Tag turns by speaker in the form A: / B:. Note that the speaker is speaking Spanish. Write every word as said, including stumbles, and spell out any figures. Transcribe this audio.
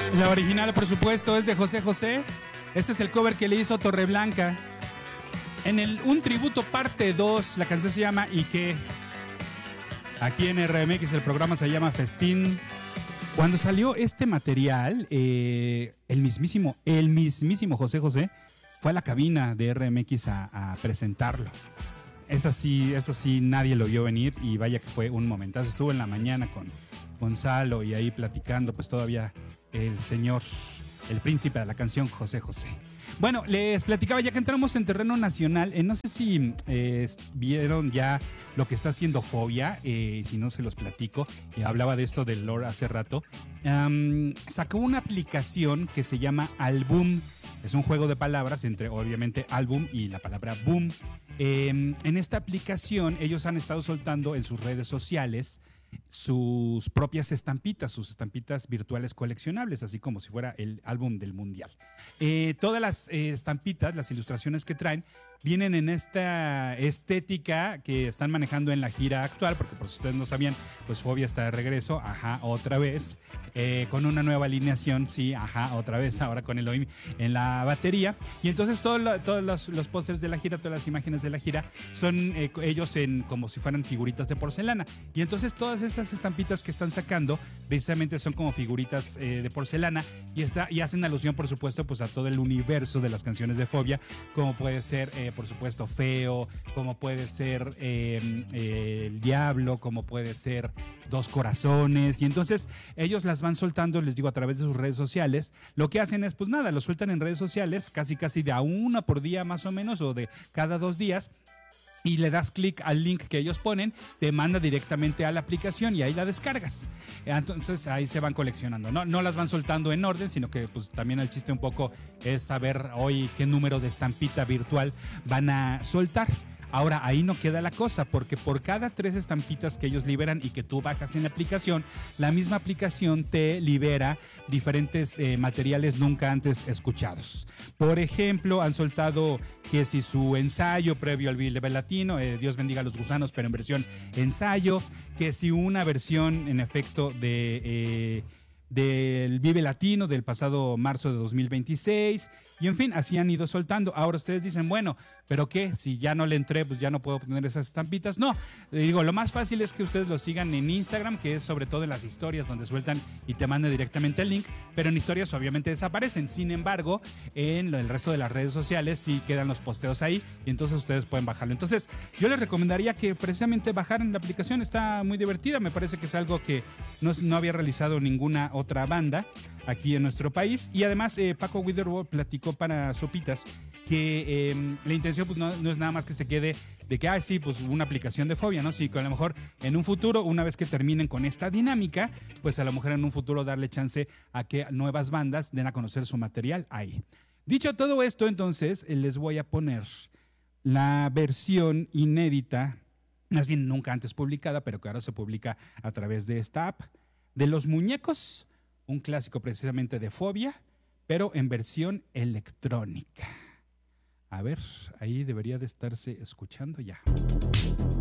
A: La original, por supuesto, es de José José. Este es el cover que le hizo Torreblanca. En el Un Tributo parte dos, la canción se llama ¿Y qué? Aquí en R M X el programa se llama Festín. Cuando salió este material, eh, el mismísimo, el mismísimo José José fue a la cabina de R M X a, a presentarlo. Eso sí, eso sí, nadie lo vio venir y vaya que fue un momentazo. Estuvo en la mañana con Gonzalo y ahí platicando, pues todavía el señor, el príncipe de la canción, José José. Bueno, les platicaba ya que entramos en terreno nacional, eh, no sé si eh, vieron ya lo que está haciendo Fobia, eh, si no se los platico, eh, hablaba de esto del lore hace rato. Um, sacó una aplicación que se llama Album, es un juego de palabras entre obviamente álbum y la palabra boom. Eh, en esta aplicación ellos han estado soltando en sus redes sociales sus propias estampitas, sus estampitas virtuales coleccionables, así como si fuera el álbum del mundial. Eh, todas las eh, estampitas, las ilustraciones que traen, vienen en esta estética que están manejando en la gira actual, porque por si ustedes no sabían, pues Fobia está de regreso, ajá, otra vez, eh, con una nueva alineación, sí, ajá, otra vez, ahora con Elohim en la batería. Y entonces todo lo, todos los, los pósters de la gira, todas las imágenes de la gira, son eh, ellos en como si fueran figuritas de porcelana. Y entonces todas estas estampitas que están sacando, precisamente son como figuritas eh, de porcelana, y, está, y hacen alusión, por supuesto, pues a todo el universo de las canciones de Fobia, como puede ser, eh, por supuesto, Feo, como puede ser eh, eh, El Diablo, como puede ser Dos Corazones, y entonces ellos las van soltando, les digo, a través de sus redes sociales. Lo que hacen es, pues nada, lo sueltan en redes sociales, casi casi de a una por día más o menos, o de cada dos días, y le das clic al link que ellos ponen, te manda directamente a la aplicación y ahí la descargas. Entonces ahí se van coleccionando, ¿no? No las van soltando en orden, sino que pues también el chiste un poco es saber hoy qué número de estampita virtual van a soltar. Ahora, ahí no queda la cosa, porque por cada tres estampitas que ellos liberan y que tú bajas en la aplicación, la misma aplicación te libera diferentes eh, materiales nunca antes escuchados. Por ejemplo, han soltado que si su ensayo previo al Vive Latino, eh, Dios bendiga a los gusanos, pero en versión ensayo, que si una versión en efecto de... Eh, del Vive Latino del pasado marzo de dos mil veintiséis, y en fin, así han ido soltando. Ahora ustedes dicen, bueno, ¿pero qué? Si ya no le entré, pues ya no puedo poner esas estampitas. No, le digo, lo más fácil es que ustedes lo sigan en Instagram, que es sobre todo en las historias donde sueltan y te mandan directamente el link, pero en historias obviamente desaparecen. Sin embargo, en el resto de las redes sociales sí quedan los posteos ahí, y entonces ustedes pueden bajarlo. Entonces, yo les recomendaría que precisamente bajaran la aplicación, está muy divertida, me parece que es algo que no, no había realizado ninguna otra banda aquí en nuestro país. Y además eh, Paco Witherball platicó para Sopitas que eh, la intención pues no, no es nada más que se quede de que, ah, sí, pues una aplicación de Fobia, ¿no? Sí, que a lo mejor en un futuro, una vez que terminen con esta dinámica, pues a lo mejor en un futuro darle chance a que nuevas bandas den a conocer su material ahí. Dicho todo esto, entonces les voy a poner la versión inédita, más bien nunca antes publicada, pero que ahora se publica a través de esta app, de Los Muñecos, un clásico precisamente de Fobia, pero en versión electrónica. A ver, ahí debería de estarse escuchando ya.